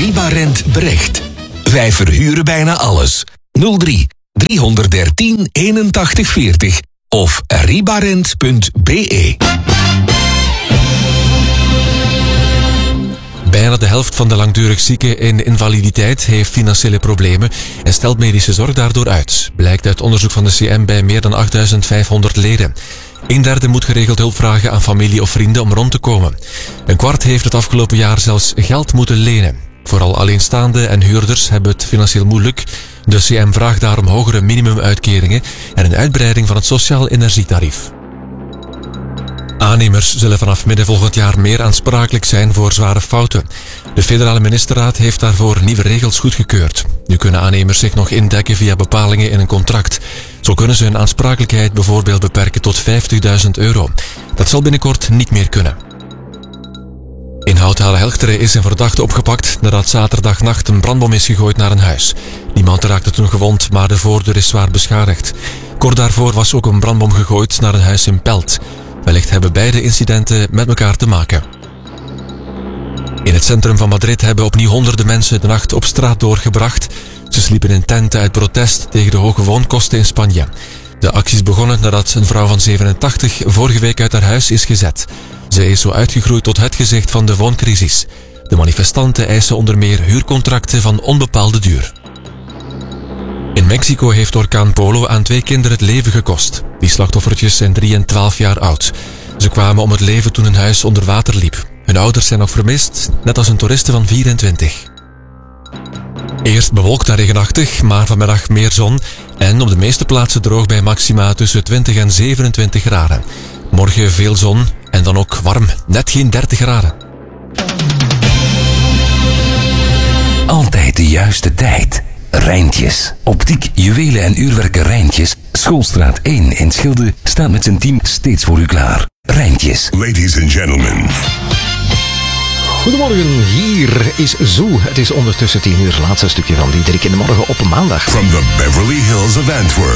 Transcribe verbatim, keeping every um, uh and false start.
Ribarent Brecht. Wij verhuren bijna alles. nul drie driehonderddertien eenentachtig veertig of ribarent punt be. Bijna de helft van de langdurig zieken in invaliditeit heeft financiële problemen en stelt medische zorg daardoor uit, blijkt uit onderzoek van de C M bij meer dan achtduizend vijfhonderd leden. Een derde moet geregeld hulp vragen aan familie of vrienden om rond te komen. Een kwart heeft het afgelopen jaar zelfs geld moeten lenen. Vooral alleenstaanden en huurders hebben het financieel moeilijk. De C M vraagt daarom hogere minimumuitkeringen en een uitbreiding van het sociaal energietarief. Aannemers zullen vanaf midden volgend jaar meer aansprakelijk zijn voor zware fouten. De federale ministerraad heeft daarvoor nieuwe regels goedgekeurd. Nu kunnen aannemers zich nog indekken via bepalingen in een contract. Zo kunnen ze hun aansprakelijkheid bijvoorbeeld beperken tot vijftigduizend euro. Dat zal binnenkort niet meer kunnen. In Houthalen-Helchteren is een verdachte opgepakt nadat zaterdagnacht een brandbom is gegooid naar een huis. Niemand raakte toen gewond, maar de voordeur is zwaar beschadigd. Kort daarvoor was ook een brandbom gegooid naar een huis in Pelt. Wellicht hebben beide incidenten met elkaar te maken. In het centrum van Madrid hebben opnieuw honderden mensen de nacht op straat doorgebracht. Ze sliepen in tenten uit protest tegen de hoge woonkosten in Spanje. De actie is begonnen nadat een vrouw van zevenentachtig vorige week uit haar huis is gezet. Ze is zo uitgegroeid tot het gezicht van de wooncrisis. De manifestanten eisen onder meer huurcontracten van onbepaalde duur. In Mexico heeft orkaan Polo aan twee kinderen het leven gekost. Die slachtoffertjes zijn drie en twaalf jaar oud. Ze kwamen om het leven toen hun huis onder water liep. Hun ouders zijn nog vermist, net als een toeriste van vierentwintig. Eerst bewolkt en regenachtig, maar vanmiddag meer zon. En op de meeste plaatsen droog bij maxima tussen twintig en zevenentwintig graden. Morgen veel zon en dan ook warm, net geen dertig graden. Altijd de juiste tijd. Rijntjes. Optiek, juwelen en uurwerken Rijntjes. Schoolstraat één in Schilde staat met zijn team steeds voor u klaar. Rijntjes. Ladies and gentlemen. Goedemorgen, hier is Zoo. Het is ondertussen tien uur, laatste stukje van Diederik in de morgen op maandag. From the Beverly Hills of Antwerp.